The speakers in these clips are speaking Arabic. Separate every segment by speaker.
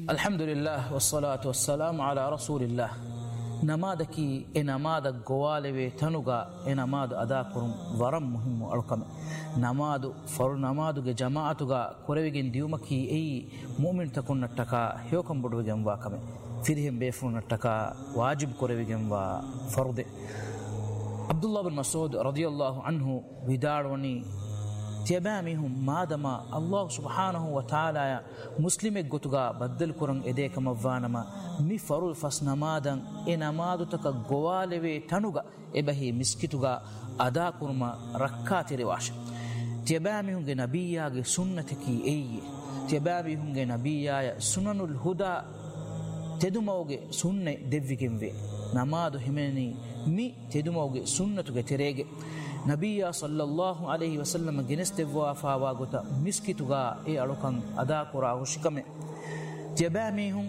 Speaker 1: الحمد لله والصلاة والسلام على رسول الله. نمادكي نماد قوالي تنوغا نماد أداكرم ورم مهم أرقم نماد فر نماد جماعتوغا كوريوغين ديومكي أي مؤمن تكون نتكا هيوكم بدوغين واكم فيهم بيفون نتكا واجب كوريوغين وفرض. عبد الله بن مسعود رضي الله عنه بداروني تيباميهم مادما الله سبحانه وتعالى مسلم قطغا بدل كرن إديك مفانما مي فرول فسنمادن إنمادو تك قوالي تنوغا إبهي مسكتوغا أدا كرما ركات رواش. تيباميهم نبيا سنتكي أي تيباميهم نبيا سنن الهدى تدموغي سنة دفكين في نمادو هميني مي تدموغي سنتوغي تريغي نبيا صلى الله عليه وسلم جنستوا فاواغوتا مسكتوغا اي الوكان ادا قراو شكمه جباميهم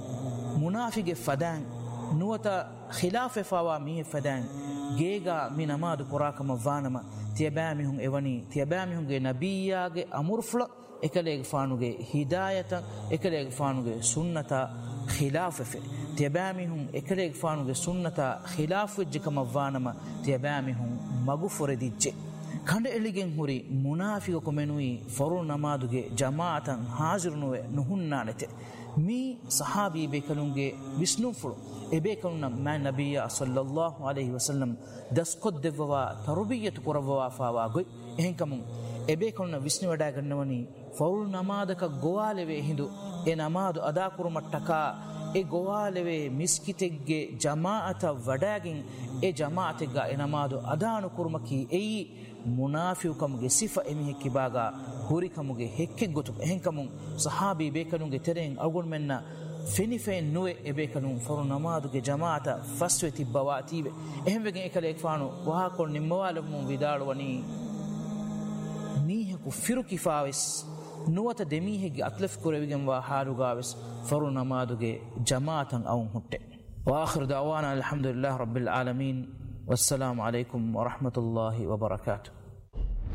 Speaker 1: منافق فدان نوتا خلاف فاوا مي فدان جيغا من ماد قراكم فانما تيباميهم ايوني تيباميهم نبيا امرفل اكليغ فانوغي هدايه اكليغ فانوغي سنه خلاف في تيباميهم اكليغ فانوغي سنه خلاف جكم فانما تيباميهم مغفور ديجه كند إليجن هوري منافق كمنوي فرو نمادوغي جماعة حاضر نوه نهنانته مي صحابي بيكلونغي بسنو فرو إبيكلونا ما نبي صلى الله عليه وسلم دسقط دفوا تربية كرفوا فاواغوي إهنكمون إبيكلونا بسنو ودا غنوني فرو نمادك غوالوي هندو إ نمادو أدا كرمتكا إ غوالوي مسكتگه جماعة وداگين إ جماعتگا إ نمادو أدانو كرمكي أي منافقكمගේ සිෆ එමිහෙක්කි බාගා හුරිකමුගේ හෙක්කෙක් ගොතු එහෙන්කමුන් සහාබී බේකනුගේ තෙරෙන් අගුන් මෙන්න ෆිනිෆෙන් නුවේ එබේකනුන් ෆරු නමාදුගේ ජමාත ෆස්වෙ තිබ්බවා තීවේ එහෙන් වෙගෙන් එකලෙක් ෆානු වහකොන් නිම්මවාලමුන් විදාලවනි මීහකු ෆිරු කිෆාවිස් නුවත දෙමීහෙගේ අත්ලෆ් කුරෙවිගෙන් වා හාරුගාවිස් ෆරු නමාදුගේ ජමාතන් අවුන් හුට්ටේ وآخر دعوانا الحمد لله رب العالمين والسلام عليكم ورحمة الله وبركاته.